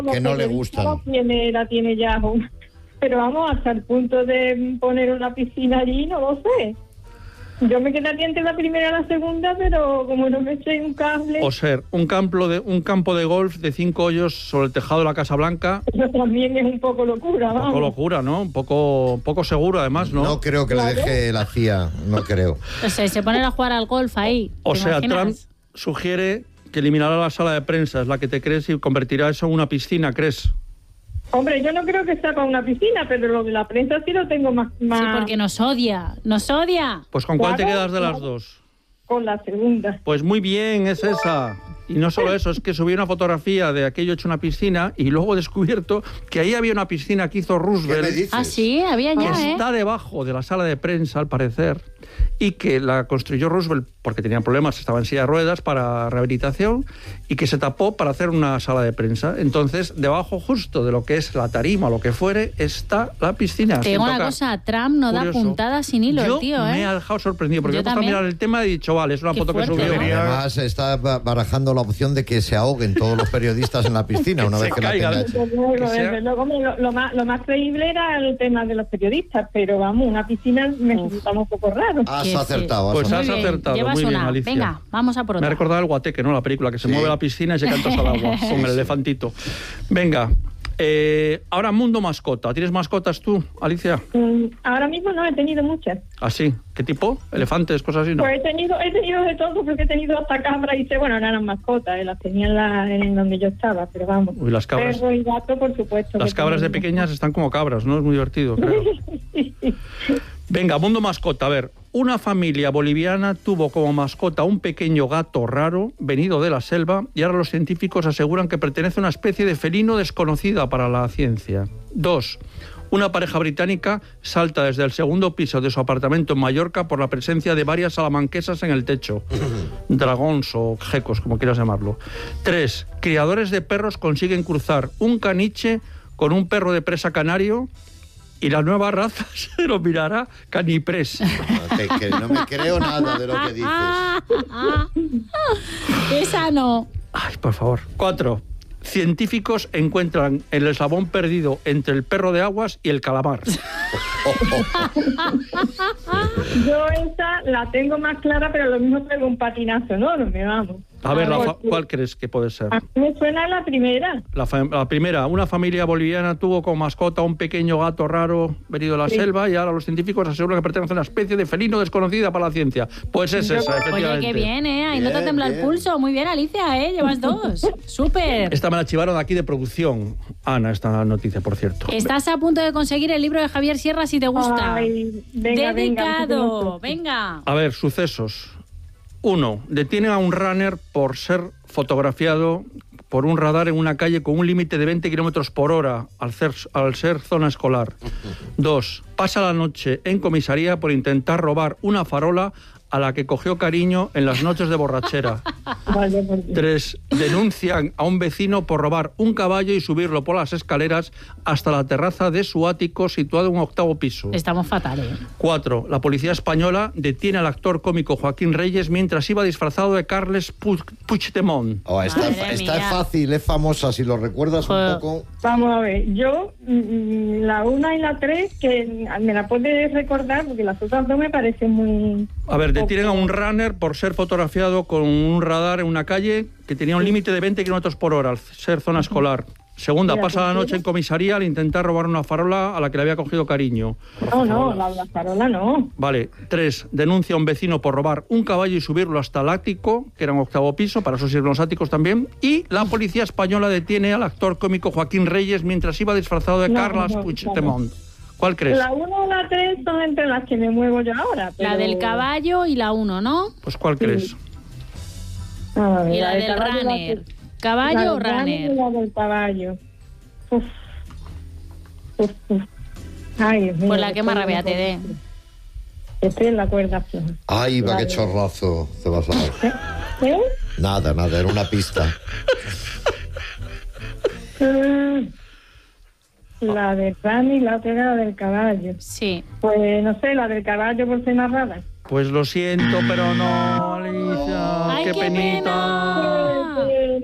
que no le gustan. La tiene ya, pero vamos, hasta el punto de poner una piscina allí, no lo sé. Yo me quedaría entre la primera y la segunda, pero como no me eché un cable... O ser un campo de golf de 5 hoyos sobre el tejado de la Casa Blanca. Eso también es un poco locura, vamos. Un poco locura, ¿no? Un poco seguro, además, ¿no? No creo que le deje la CIA, no creo. O sea, se ponen a jugar al golf ahí. O sea, imaginas? Trump sugiere que eliminará la sala de prensa, es la que te crees, y convertirá eso en una piscina, ¿crees? Hombre, yo no creo que sea para una piscina, pero lo de la prensa sí lo tengo más... Sí, porque nos odia. Pues ¿con cuál te Claro, quedas de las claro. dos? Con la segunda. Pues muy bien, es esa. Y no solo eso, es que subí una fotografía de aquello hecho una piscina y luego he descubierto que ahí había una piscina que hizo ¿Qué me Roosevelt, dices? Ah, sí, había ya, que está debajo de la sala de prensa, al parecer, y que la construyó Roosevelt porque tenía problemas, estaba en silla de ruedas para rehabilitación, y que se tapó para hacer una sala de prensa. Entonces, debajo justo de lo que es la tarima o lo que fuere, está la piscina. Te digo sin una tocar. cosa, Trump no da Curioso. puntadas sin hilo, Yo el tío, ¿eh? me ha dejado sorprendido, porque Yo he puesto a también. mirar el tema y he dicho, vale, es una Qué foto que fuerte, subió. ¿no? Además, está barajando la opción de que se ahoguen todos los periodistas en la piscina una Que vez se que la caigan. tenga hecha. Desde luego, Que sea- desde luego, hombre, lo más creíble era el tema de los periodistas, pero vamos, una piscina me resulta un poco raro. Has Que acertado. Pues has has Muy bien, acertado, llevas muy bien, una. Alicia. Venga, vamos a por Me otra. ha recordado el Guateque, ¿no? La película que se Sí. mueve la piscina y se canta al agua con el elefantito. Venga, ahora mundo mascota. ¿Tienes mascotas tú, Alicia? Ahora mismo no he tenido muchas. ¿Así? ¿Qué tipo? ¿Elefantes, cosas así? No. Pues he tenido de todo, porque he tenido hasta cabras y bueno, no eran mascotas, las tenía en donde yo estaba, pero vamos. Uy, las cabras. Perro y gato, por supuesto. Las que cabras de tenía. pequeñas están como cabras, ¿no? Es muy divertido, creo. Venga, mundo mascota. A ver, una familia boliviana tuvo como mascota un pequeño gato raro venido de la selva y ahora los científicos aseguran que pertenece a una especie de felino desconocida para la ciencia. 2. Una pareja británica salta desde el segundo piso de su apartamento en Mallorca por la presencia de varias salamanquesas en el techo. Dragons o gecos, como quieras llamarlo. 3. Criadores de perros consiguen cruzar un caniche con un perro de presa canario y la nueva raza se denominará caniprés. que no me creo nada de lo que dices. Esa no. Ay, por favor. 4. Científicos encuentran el eslabón perdido entre el perro de aguas y el calamar. Yo esa la tengo más clara, pero lo mismo traigo un patinazo enorme, vamos. A ver, Porque ¿cuál crees que puede ser? a mí me suena la primera. La primera, una familia boliviana tuvo como mascota un pequeño gato raro venido de la selva y ahora los científicos aseguran que pertenece a una especie de felino desconocida para la ciencia. Pues es esa, Oye, efectivamente. qué bien, ¿eh? Ahí no te Bien, tembla el bien. pulso. Muy bien, Alicia, ¿eh? Llevas 2. Súper. Esta me la chivaron aquí de producción, Ana, esta noticia, por cierto. Estás a punto de conseguir el libro de Javier Sierra si te gusta. Ay, venga, Dedicado. venga. Venga. A ver, sucesos. 1. Detienen a un runner por ser fotografiado por un radar en una calle con un límite de 20 kilómetros por hora al ser zona escolar. 2. Pasa la noche en comisaría por intentar robar una farola a la que cogió cariño en las noches de borrachera. Vale, por Dios. 3. Denuncian a un vecino por robar un caballo y subirlo por las escaleras hasta la terraza de su ático situado en un 8º piso. Estamos fatal, ¿eh? 4. La policía española detiene al actor cómico Joaquín Reyes mientras iba disfrazado de Carles Puigdemont. Oh, esta Madre esta mía. es fácil, es famosa, si lo recuerdas un Joder. poco. Vamos a ver, yo la 1 y la 3, que me la puedes recordar, porque las otras dos me parecen muy... A ver, detienen a un runner por ser fotografiado con un radar en una calle que tenía un límite de 20 kilómetros por hora al ser zona escolar. Segunda, Mira, pasa la pues, noche en comisaría al intentar robar una farola a la que le había cogido cariño. No, la farola no. Vale. 3. Denuncia a un vecino por robar un caballo y subirlo hasta el ático, que era un 8º piso, para eso sirven los áticos también. Y la policía española detiene al actor cómico Joaquín Reyes mientras iba disfrazado de No, Carles no, Puigdemont. ¿Cuál crees? La 1 o la 3 son entre las que me muevo yo ahora. La pero- del caballo y la 1, ¿no? Pues ¿cuál crees? A ver, Y la del caballo, runner. la ¿Caballo o del runner y runner? la del caballo. Uf. Ay, Dios mío. Pues la que más estoy rabia en te dé. Estoy en la cuerda floja. Ay, va, Vale. qué chorrazo te vas a dar. ¿Eh? Nada, era una pista. La del runner y la otra era la del caballo. Sí. Pues no sé, la del caballo por ser más rara. Pues lo siento, pero no, Alicia. ¡Ay, qué penita. pena! Qué pena.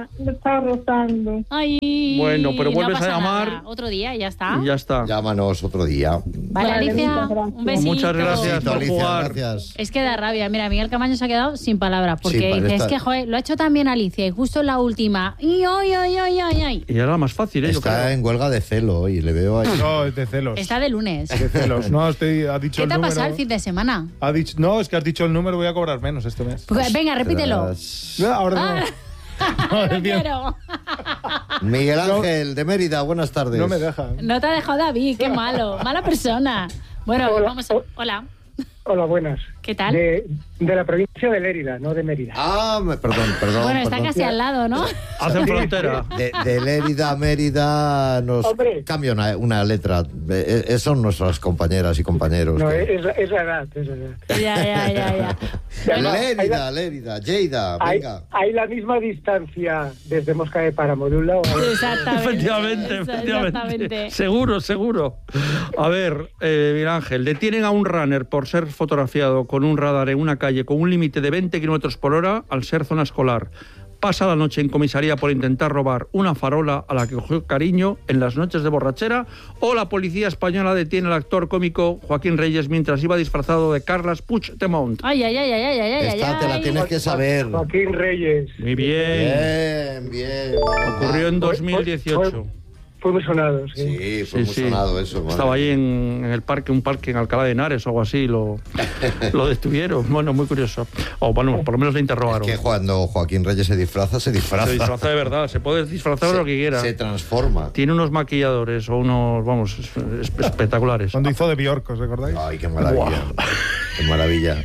lo estaba rozando. Ay, Bueno, pero no vuelves pasa a llamar. nada. Otro día, ya está. Y ya está. Llámanos otro día. Vale, Vale, Alicia, muchas gracias. un besito. Muchas gracias. Besito, por Alicia, jugar. gracias. Es que da rabia. Mira, Miguel Camaño se ha quedado sin palabras porque Sí, dice, está- es que, joder, lo ha hecho también Alicia y justo en la última. Y ay. Y era la más fácil, ¿eh? Yo Está creo. en huelga de celo y le veo ahí. No, es de celos. Está de lunes. De celos. No, ha dicho ¿Qué el te ha número. pasado el fin de semana? Ha dicho, no, es que has dicho el número, voy a cobrar menos este mes. Pues, venga, repítelo. No, ahora no. No es bien. quiero. Miguel Ángel, de Mérida, buenas tardes. No me deja. No te ha dejado David, qué malo. Mala persona. Bueno, Hola. vamos a... Hola. Hola, buenas. ¿Qué tal? De la provincia de Lérida, no de Mérida. Perdón. Bueno, está perdón. casi al lado, ¿no? Hacen frontera. De Lérida a Mérida nos Hombre. cambia una letra. Son nuestras compañeras y compañeros. No, que- es la edad, es la edad. Ya. Lérida, Lleida, Hay, venga. hay la misma distancia desde Mosca de Páramo de un lado a otro. Exactamente. Efectivamente. Seguro. A ver, Miguel Ángel, detienen a un runner por ser fotografiado con un radar en una calle con un límite de 20 kilómetros por hora al ser zona escolar. Pasa la noche en comisaría por intentar robar una farola a la que cogió cariño en las noches de borrachera. O la policía española detiene al actor cómico Joaquín Reyes mientras iba disfrazado de Carles Puigdemont. Ay. Esta te la tienes que saber. Joaquín Reyes. Muy bien. Bien. Ocurrió en 2018. Fue muy sonado, sí. Sí, fue muy sonado eso. madre Estaba ahí mía. en el parque, un parque en Alcalá de Henares o algo así, lo detuvieron. Bueno, muy curioso. O bueno, por lo menos le interrogaron. Es que cuando Joaquín Reyes se disfraza. Se disfraza de verdad, se puede disfrazar de lo que quiera. Se transforma. Tiene unos maquilladores o unos, vamos, espectaculares. Cuando hizo de Bjork, ¿os recordáis? Ay, qué maravilla. Qué maravilla.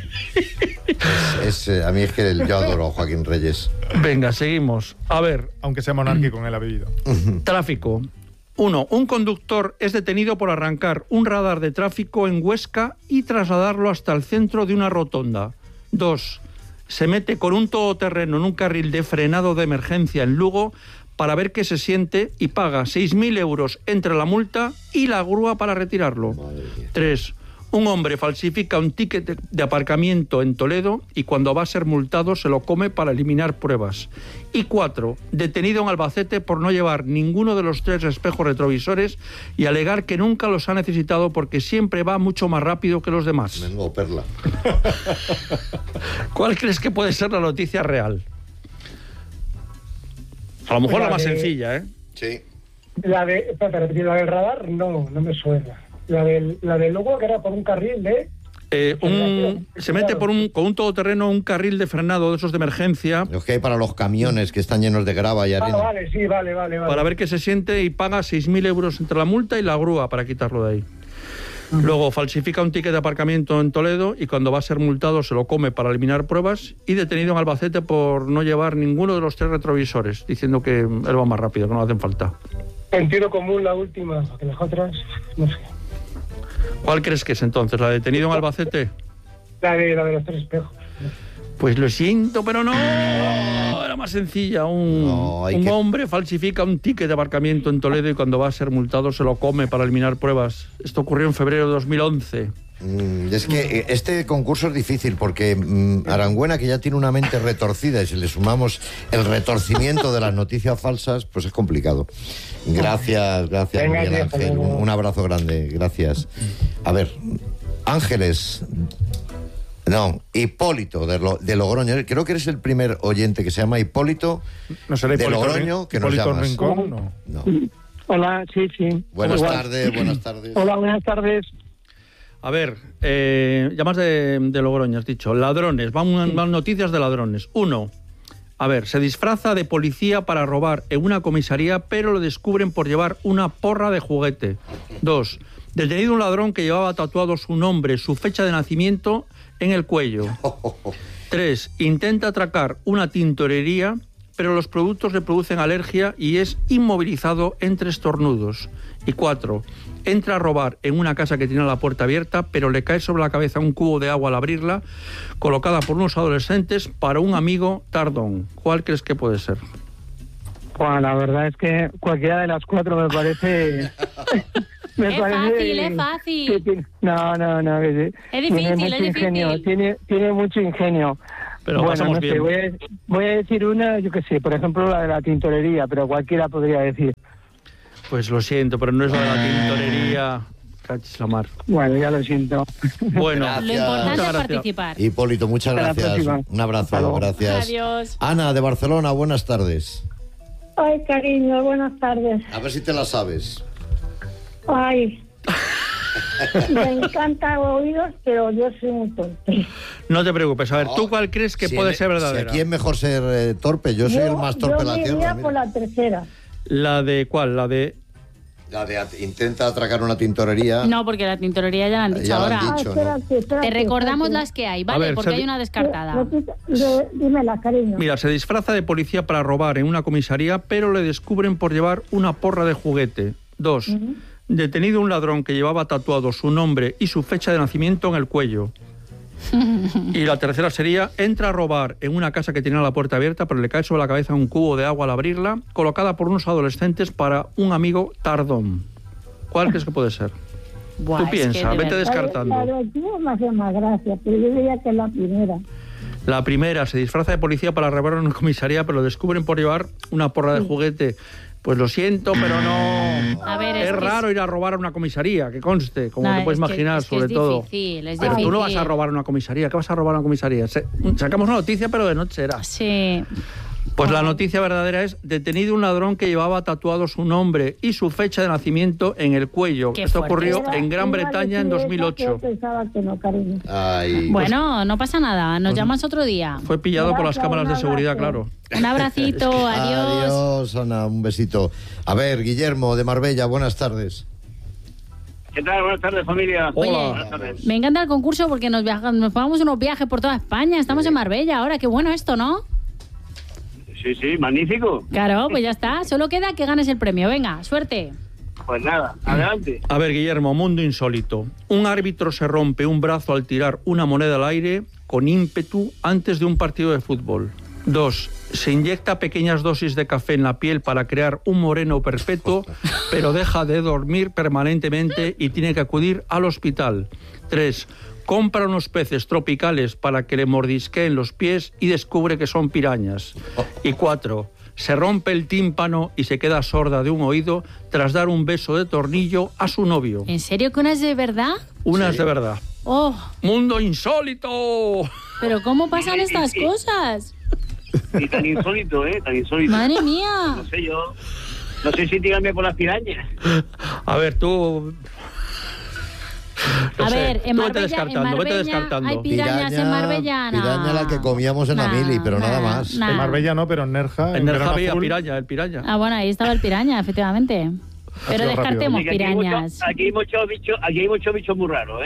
A mí es que yo adoro a Joaquín Reyes. Venga, seguimos. A ver, Aunque sea monárquico en el apellido. tráfico. 1. Un conductor es detenido por arrancar un radar de tráfico en Huesca y trasladarlo hasta el centro de una rotonda. 2. Se mete con un todoterreno en un carril de frenado de emergencia en Lugo para ver qué se siente y paga 6.000 euros entre la multa y la grúa para retirarlo. 3. Un hombre falsifica un ticket de aparcamiento en Toledo y cuando va a ser multado se lo come para eliminar pruebas. Y 4. Detenido en Albacete por no llevar ninguno de los 3 espejos retrovisores y alegar que nunca los ha necesitado porque siempre va mucho más rápido que los demás. Menudo perla. ¿Cuál crees que puede ser la noticia real? A lo mejor la más sencilla, ¿eh? Sí. Espérate, repetir, la del radar, no me suena. La del logo, que era por un carril de... Se mete con un todoterreno un carril de frenado de esos de emergencia Los que hay para los camiones que están llenos de grava y arena. vale, sí, vale. para ver qué se siente y paga 6.000 euros entre la multa y la grúa para quitarlo de ahí. Luego falsifica un ticket de aparcamiento en Toledo y cuando va a ser multado se lo come para eliminar pruebas y detenido en Albacete por no llevar ninguno de los 3 retrovisores, diciendo que él va más rápido, que no le hacen falta. Sentido común la última, que las otras, no sé. ¿Cuál crees que es entonces? ¿La de detenido en Albacete? La de los 3 espejos. Pues lo siento, pero no. Era más sencilla. Un hombre falsifica un ticket de aparcamiento en Toledo y cuando va a ser multado se lo come para eliminar pruebas. Esto ocurrió en febrero de 2011. Es que este concurso es difícil porque Arangüena, que ya tiene una mente retorcida, y si le sumamos el retorcimiento de las noticias falsas, pues es complicado. Gracias, Venga, Miguel Ángel. Un abrazo grande, gracias. A ver, Ángeles. No, Hipólito de Logroño. Creo que eres el primer oyente que se llama Hipólito, ¿No será de Hipólito Logroño que nos Hipólito llamas. Rincón? No. No. Hola, sí. Buenas Igual. tardes. Hola, buenas tardes. A ver, llamas de Logroño, has dicho. Ladrones, van noticias de ladrones. 1. A ver, se disfraza de policía para robar en una comisaría, pero lo descubren por llevar una porra de juguete. 2. Detenido un ladrón que llevaba tatuado su nombre, su fecha de nacimiento en el cuello. 3. Intenta atracar una tintorería, pero los productos le producen alergia y es inmovilizado entre estornudos. Y 4. Entra a robar en una casa que tiene la puerta abierta, pero le cae sobre la cabeza un cubo de agua al abrirla, colocada por unos adolescentes para un amigo tardón. ¿Cuál crees que puede ser? Bueno, la verdad es que cualquiera de las 4 me parece... Es fácil. No. Que sí. Es difícil, tiene mucho ingenio. Tiene mucho ingenio. Pero bueno, pasamos no sé, bien. voy a decir una, yo qué sé, por ejemplo la de la tintorería, pero cualquiera podría decir. Pues lo siento, pero no es la de la tintorería. Cachis la mar. Bueno, ya lo siento. Bueno, Gracias. Lo importante Muchas es gracias. participar. Hipólito, muchas Hasta la gracias. próxima. Un abrazo, Hasta luego. gracias. Adiós. Ana, de Barcelona, buenas tardes. Ay, cariño, buenas tardes. A ver si te la sabes. Ay, me encanta oídos, pero yo soy muy tonta. no te preocupes. A ver, ¿tú cuál crees que Si puede en- ser Si verdadera? aquí es mejor ser torpe, yo soy el más torpe de la Yo me tierra. iría mira. por la tercera. ¿La de cuál? La de... La de intenta atracar una tintorería. No, porque la tintorería ya la han dicho Ya la han ahora. dicho. Te recordamos las que hay, ¿vale? A ver, Porque se hay di- una descartada. Dímela, cariño. Mira, se disfraza de policía para robar en una comisaría, pero le descubren por llevar una porra de juguete. 2. Detenido un ladrón que llevaba tatuado su nombre y su fecha de nacimiento en el cuello. Y la tercera sería, entra a robar en una casa que tenía la puerta abierta, pero le cae sobre la cabeza un cubo de agua al abrirla, colocada por unos adolescentes para un amigo tardón. ¿Cuál crees que puede ser? Buah, Tú es que piensa, de vete verdad. descartando. La de aquí me hace más gracia, pero yo diría que es la primera. La primera, se disfraza de policía para robar en una comisaría, pero lo descubren por llevar una porra de juguete. Pues lo siento, pero no. A ver, es es que raro ir a robar a una comisaría, que conste, como No, te puedes es que- imaginar, es que sobre es todo. difícil, es pero tú no vas difícil. a robar a una comisaría. ¿Qué vas a robar a una comisaría? Sacamos una noticia, pero de noche era. Sí. Pues la noticia verdadera es: detenido un ladrón que llevaba tatuado su nombre y su fecha de nacimiento en el cuello. Qué Esto fuerte. ocurrió Era- en Gran iba a Bretaña en decir esa, 2008. pero pensaba que no, cariño. Ay. Bueno, no pasa nada. Nos llamas otro día. Fue pillado por las Gracias, cámaras de un seguridad, abrazo. claro. Un abracito, adiós. Adiós, Ana, un besito. A ver, Guillermo, de Marbella, buenas tardes. ¿Qué tal? Buenas tardes, familia. Oye, Buenas tardes. me encanta el concurso porque nos pagamos unos viajes por toda España. Estamos en Marbella ahora. Qué bueno esto, ¿no? Sí, magnífico. Claro, pues ya está. Solo queda que ganes el premio. Venga, suerte. Pues nada, adelante. A ver, Guillermo, mundo insólito. Un árbitro se rompe un brazo al tirar una moneda al aire con ímpetu antes de un partido de fútbol. 2. Se inyecta pequeñas dosis de café en la piel para crear un moreno perpetuo, pero deja de dormir permanentemente y tiene que acudir al hospital. 3. Compra unos peces tropicales para que le mordisqueen los pies y descubre que son pirañas. Y 4. Se rompe el tímpano y se queda sorda de un oído tras dar un beso de tornillo a su novio. ¿En serio que una es de verdad? Una es de verdad. Oh, ¡Mundo insólito! pero ¿cómo pasan estas cosas? Y tan insólito, Tan insólito. Madre mía. No sé yo. No sé si tirarme por las pirañas. A ver, tú... No A sé, ver, en tú Marbella, vete descartando. hay pirañas en Marbella. No. Piraña la que comíamos en Amili, pero nada más. nah. En Marbella no, pero en Nerja. En el Verano había Azul. piraña, el piraña. Ah, bueno, ahí estaba el piraña, efectivamente. Pero sido rápido. descartemos Así que pirañas. aquí hay muchos bichos muy raros,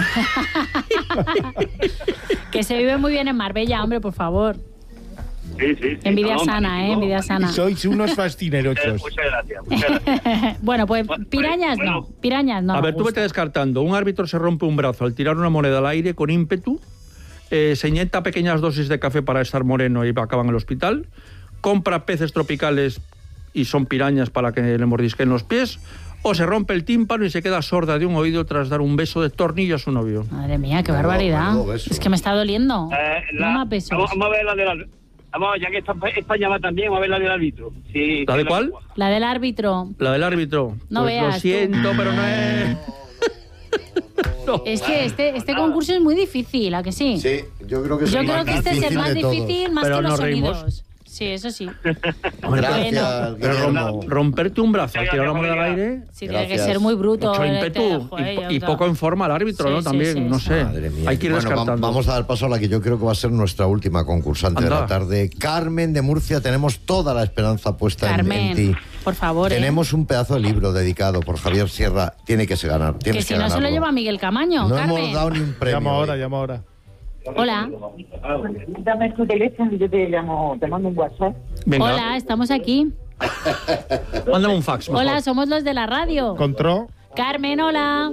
Que se vive muy bien en Marbella, hombre, por favor. Sí. Envidia No, sana, magnífico. Envidia sana. Sois unos fascinerosos. Muchas gracias. Bueno, pues Bueno, pirañas bueno. no. Pirañas no. A me ver, tú gusta. vete descartando. Un árbitro se rompe un brazo al tirar una moneda al aire con ímpetu, se inyecta pequeñas dosis de café para estar moreno y acaba en el hospital, compra peces tropicales y son pirañas para que le mordisquen los pies, o se rompe el tímpano y se queda sorda de un oído tras dar un beso de tornillo a su novio. Madre mía, qué Menudo- barbaridad. menudo beso. Es que me está doliendo. No más besos. Vamos a ver la del... Vamos, ya que España va también, vamos a ver la del árbitro. Sí, ¿La de cuál? La del árbitro. La del árbitro. No pues veas lo tú. siento, pero no es... No. Es que este concurso es muy difícil, ¿a que sí? Sí, yo creo que es Yo el creo más que este es el difícil más de todos. difícil, más Pero que los nos reímos. sonidos. Sí, eso sí. Gracias, Pero Guillermo. romperte un brazo al tirar una moneda al aire... Sí, tiene que Gracias. ser muy bruto. Mucho el ímpetu joder, y poco en forma al árbitro, Sí, ¿no? sí, También, sí, no sí. sé. Madre mía. Hay que ir Bueno, descartando. vamos a dar paso a la que yo creo que va a ser nuestra última concursante de Anda. la tarde. Carmen de Murcia, tenemos toda la esperanza puesta en Carmen, ti. por favor. Tenemos un pedazo de libro dedicado por Javier Sierra. Tiene que se ganar. Que Tienes si no se lo ganarlo. lleva Miguel Camaño. No Carmen. hemos dado ni un premio. Llama ahora. hoy. Hola. Dame tu teléfono y yo te llamo, te mando un WhatsApp. Venga, Hola, estamos aquí. mándame un fax. mejor. Hola, somos los de la radio. Contró. Carmen, hola.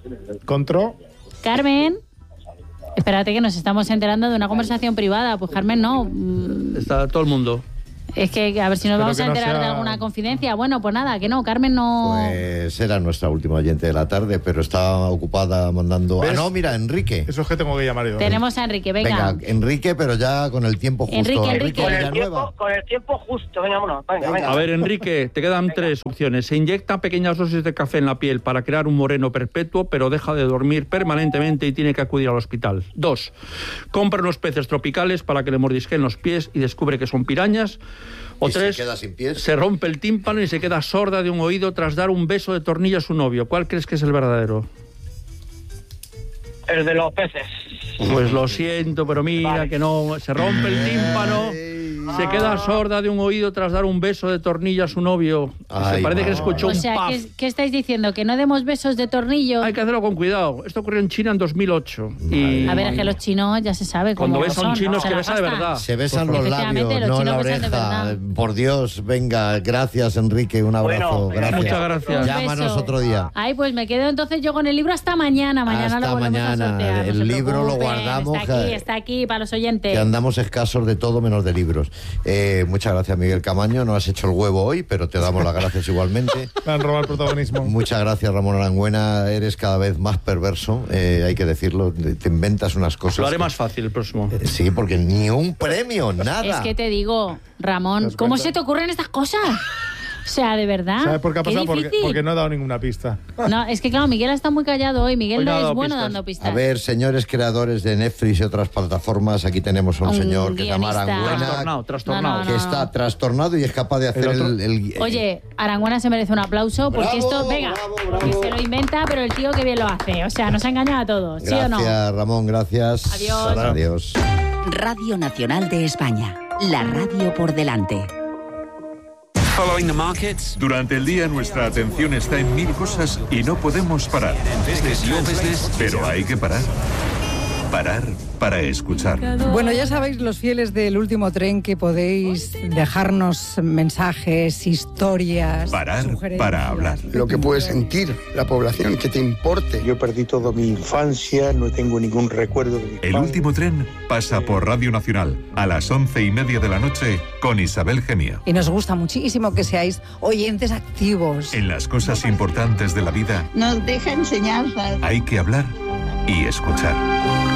Carmen. Espérate que nos estamos enterando de una conversación privada. Pues Carmen, no. Está todo el mundo. Es que a ver si nos Pero vamos que a no enterar de sea- alguna confidencia. Bueno, pues nada, que no, Carmen no... Pues era nuestra última oyente de la tarde, pero está ocupada mandando... ¿Ves? Ah, no, mira, Enrique. Eso es que tengo que llamar yo. Tenemos a Enrique, venga. Enrique, pero ya con el tiempo justo. Enrique. Villanueva. Con el tiempo justo, venga, vámonos. Venga. A ver, Enrique, te quedan 3 opciones. Se inyecta pequeñas dosis de café en la piel para crear un moreno perpetuo, pero deja de dormir permanentemente y tiene que acudir al hospital. 2. Compra unos peces tropicales para que le mordisquen los pies y descubre que son pirañas. O Y se 3. queda sin pies. Se rompe el tímpano y se queda sorda de un oído tras dar un beso de tornilla a su novio. ¿Cuál crees que es el verdadero? El de los peces. Pues lo siento, pero mira Vale. que no. Se rompe el tímpano. Se queda sorda de un oído tras dar un beso de tornilla a su novio. Ay, Se parece que madre. escuchó O un sea, paf. ¿qué estáis diciendo? ¿Que no demos besos de tornillo? Hay que hacerlo con cuidado. Esto ocurrió en China en 2008. Y A ver, es que los chinos ya se sabe cómo cuando ves a un son, chino ¿no? es Se que la besa de gastan. verdad. Se besan los Efectivamente, labios, los no la chinos besan de oreja. verdad. Por Dios, venga, gracias, Enrique, un abrazo. Bueno, gracias. muchas gracias. Un Llámanos beso. otro día. Ay, pues me quedo entonces yo con el libro hasta mañana. Mañana Hasta lo volvemos mañana. a sortear. no El se libro lo preocupen. guardamos, Está aquí para los oyentes. Que andamos escasos de todo menos de libros. Muchas gracias, Miguel Camaño. No has hecho el huevo hoy, pero te damos las gracias igualmente. Me han robado el protagonismo. Muchas gracias, Ramón Arangüena. Eres cada vez más perverso, hay que decirlo. Te inventas unas cosas. Lo haré que- más fácil el próximo. Sí, porque ni un premio, nada. Es que te digo, Ramón, ¿Te das ¿cómo cuenta? se te ocurren estas cosas? O sea, de verdad. ¿Sabes por qué ha Qué pasado? Porque difícil. no he dado ninguna pista. No, es que claro, Miguel está muy callado hoy. Miguel Hoy no ha no es dado bueno pistas. dando pistas. A ver, señores creadores de Netflix y otras plataformas, aquí tenemos a un Un señor que se llama guionista. Arangüena, Trastornado. que está trastornado y es capaz de hacer ¿El otro? el Oye, Arangüena se merece un aplauso porque Bravo, esto, venga, bravo, bravo. que se lo inventa, pero el tío que bien lo hace. O sea, nos ha engañado a todos, ¿sí o no? Gracias, Ramón, gracias. Adiós. Adiós. Radio Nacional de España. La radio por delante. Following the markets. Durante el día nuestra atención está en 1000 cosas y no podemos parar. Business, your business. Pero hay que parar. Parar para escuchar. Bueno, ya sabéis, los fieles del último tren, que podéis dejarnos mensajes, historias, Parar sugerencias. para hablar. Lo que puede sentir la población, que te importe. Yo perdí toda mi infancia, no tengo ningún recuerdo de mi El padre. último tren pasa por Radio Nacional a las 11:30 de la noche con Isabel Gemio. Y nos gusta muchísimo que seáis oyentes activos. En las cosas importantes de la vida Nos deja enseñanzas. hay que hablar y escuchar.